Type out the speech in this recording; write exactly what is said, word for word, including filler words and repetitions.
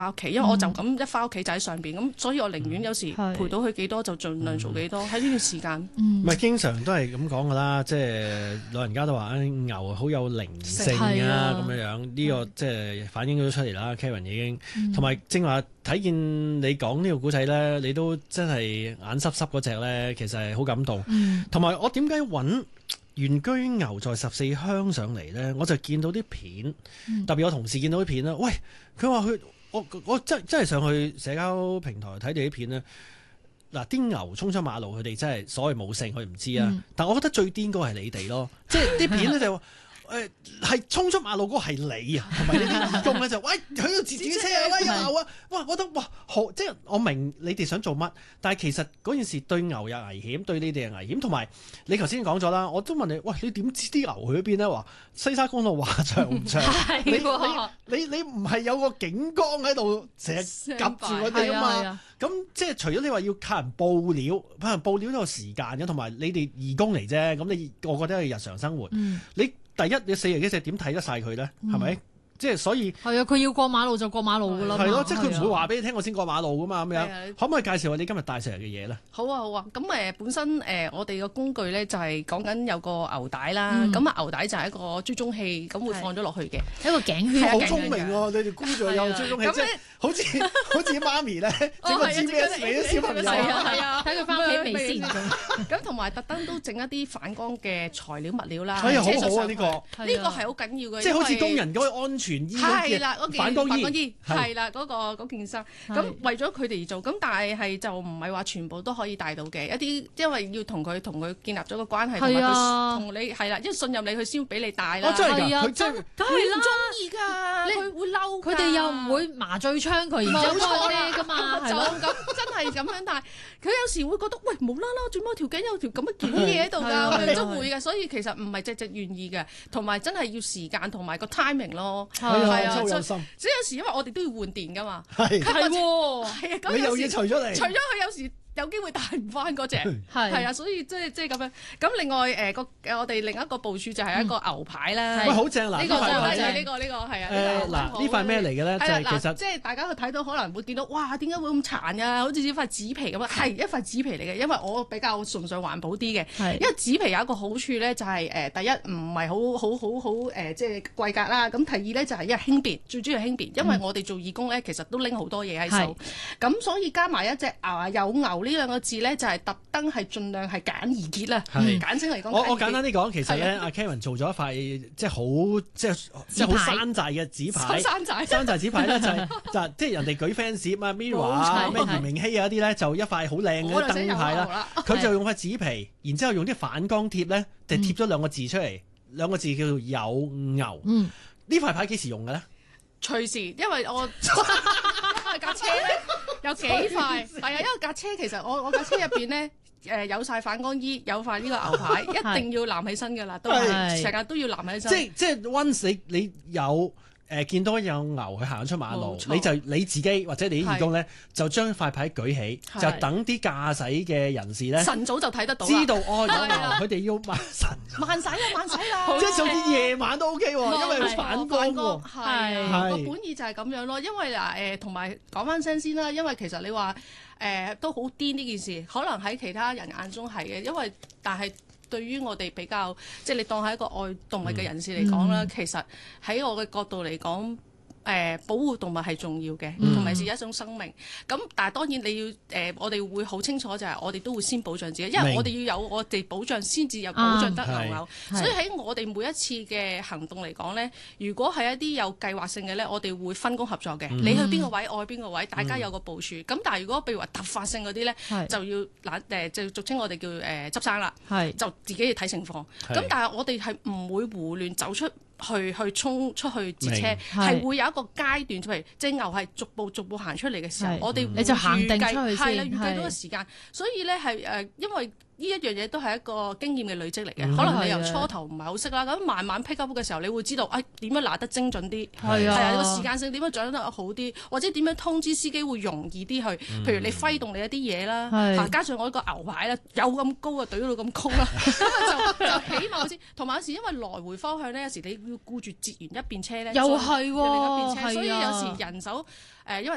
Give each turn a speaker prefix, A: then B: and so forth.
A: 屋企，因為我就咁一翻屋企就喺上邊，咁所以我寧願有時陪到佢幾多就盡量做幾多喺呢段時間。
B: 唔係經常都係咁講噶啦，即係老人家都話牛好有靈性啊咁樣樣，呢個即係反映咗出嚟啦。Karen 已經同埋正話睇見你講呢個故仔咧，你都真係眼濕濕嗰隻咧，其實係好感動。同埋我點解揾原居牛在十四鄉上嚟咧？我就見到啲片，特別我同事見到啲片啦。喂，佢話佢。我我真真係上去社交平台睇你啲片咧，嗱啲牛衝出馬路，佢哋真係所謂冇性，佢唔知啊。嗯、但我覺得最癲嗰個係你哋咯，即係啲片咧就話誒係衝出馬路嗰個係你啊，同埋你啲義工咧就喂喺度截住車啊，喂有牛啊，哇！我覺得哇好，即係我明你哋想做乜，但係其實嗰件事對牛有危險，對你哋有危險，同埋你頭先講咗啦，我都問你，喂你點知啲牛去咗邊咧？話西沙公路話長唔長？你你你唔係有個警崗喺度成日夾住我哋啊嘛？咁即係除咗你話要靠人報料，靠人報料都有時間嘅，同埋你哋義工嚟啫。咁你我覺得係日常生活，嗯、你。第一，你四廿幾隻點睇得晒佢咧？係咪、嗯？即係所以
C: 係啊，佢要過馬路就過馬路噶啦。
B: 係咯，即係佢唔會話俾你聽，我先過馬路噶嘛咁樣。可唔可以介紹下你今日帶上嚟嘅嘢咧？
A: 好啊，好啊。咁誒本身誒我哋個工具咧就係講緊有個牛帶啦。咁啊牛帶就係一個追蹤器，咁會放咗落去嘅
C: 一個頸圈。
B: 好聰明喎！你哋工具有追蹤器，即係好似好似媽咪咧整個 G P S 俾啲小朋友。
A: 係啊，
C: 睇佢翻屋企未先。
A: 咁同埋特登都整一啲反光嘅材料物料啦。
B: 係啊，好好啊呢個。
A: 呢個係好緊要嘅。
B: 即係好似工人嗰個安全衣嘅。
A: 嗰件
B: 反光衣
A: 係啦，嗰、嗰個嗰件衫，咁為咗佢哋而做，咁但係係就唔係話全部都可以帶到嘅，一啲因為要同佢同佢建立咗個關係，同埋佢同你係啦，因為信任你，佢先俾你帶啦。
B: 哦，真係㗎，佢真
A: 係唔中意㗎，佢會嬲，
C: 佢哋又唔會麻醉槍佢，然之後開咩㗎嘛，係咯，
A: 咁真係咁樣，但係佢有時會覺得喂無啦啦，做乜條頸有條咁嘅件嘢喺度㗎，都會嘅，所以其實唔係隻隻願意嘅，同埋真係要時間同埋個 timing 咯，係啊。所以有時因為我哋都要換電噶嘛，係
C: 係
A: 喎，係啊，咁
B: 你又要除咗嚟，
A: 除咗佢有時有機會帶唔翻嗰隻，係啊，所以即係即係咁樣。咁另外誒個我哋另一個部署就係一個牛牌啦，
B: 喂好正嗱，
A: 呢個就係呢個呢個係啊，
B: 誒嗱呢塊咩嚟嘅咧？就係其實
A: 即係大家去睇到可能會見到哇點解會咁殘啊？好似一塊紙皮咁啊，係一塊紙皮嚟嘅，因為我比較崇尚環保啲嘅，因為紙皮有一個好處咧，就係誒第一唔係好好好好誒即係貴格啦，咁第二咧就係因為輕便，最主要係輕便，因為我哋做義工咧其實都拎好多嘢喺手，咁所以加埋一隻牛有牛呢兩個字咧，就係特登係盡量係簡而潔啦，簡稱嚟講。
B: 我我簡單啲講，其實咧，阿 Karen 做咗一塊即係好即係即係好山寨嘅紙牌，
A: 山寨
B: 山寨紙牌咧就係就即係人哋舉 fans 啊 Mirror 啊咩嚴明熙啊啲咧，就一塊好靚嘅燈牌啦。佢就用塊紙皮，然之後用啲反光貼咧，就貼咗兩個字出嚟，兩個字叫做有牛。呢塊牌幾時用嘅咧？
A: 隨時，因為我因為架車咧有幾塊，係啊，因為架車其實我我架車入邊咧誒有晒反光衣，有塊呢個牛牌，一定要攬起身㗎啦，都係成日都要攬起身。
B: 即即 once 你你有。誒、呃、見到有牛佢行出馬路，你就你自己或者你啲義工咧，就將塊牌舉起，就等啲駕駛嘅人士咧，
A: 晨早就睇得到，
B: 知道哦有牛，佢哋要慢晨
A: 慢駛啦，慢駛啦，
B: 即係甚至夜晚都 OK 喎，因為反光喎，
A: 係個本意就係咁樣咯。因為嗱誒，同埋講翻聲先啦，因為其實你話誒、呃、都好癲呢件事，可能喺其他人眼中係嘅，因為但係。對於我哋比較，即係你當係一個愛動物嘅人士嚟講啦，嗯、其實喺我嘅角度嚟講，誒、呃、保護動物係重要嘅，同埋是一種生命。咁但係當然你要誒、呃，我哋會好清楚就係我哋都會先保障自己，因為我哋要有我哋保障，先至有保障得牛牛。嗯、所以喺我哋每一次嘅行動嚟講咧，如果係一啲有計劃性嘅咧，我哋會分工合作嘅。嗯、你去邊個位，我去邊個位，大家有個部署。咁、嗯、但係如果譬如話突發性嗰啲咧，是就要嗱誒，就俗稱我哋叫誒、呃、執生啦，是就自己要睇情況。咁是但係我哋係唔會胡亂走出。去去衝出去截車，係會有一個階段，譬如隻牛係逐步逐步行出嚟嘅時候，我哋
C: 你就行定出去先，
A: 係啦，預計到個時間，所以咧係誒，因為呢一樣嘢都係一個經驗嘅累積嚟嘅，可能你由初頭唔係好識啦，咁慢慢 pick up 嘅時候，你會知道誒點樣拿得精準啲，係啊，個時間性點樣掌握得好啲，或者點樣通知司機會容易啲去，譬如你揮動你一啲嘢啦，加上我呢個牛牌咧有咁高啊，懟到咁高啦，咁就就起碼先，同埋有時因為來回方向咧，有時你要顧住截完一邊車咧，
C: 又係喎，
A: 另一邊車，所以有時人手誒因為。